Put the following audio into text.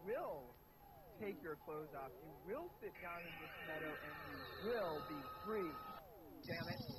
will take your clothes off. You will sit down in this meadow and you will be free. Damn it.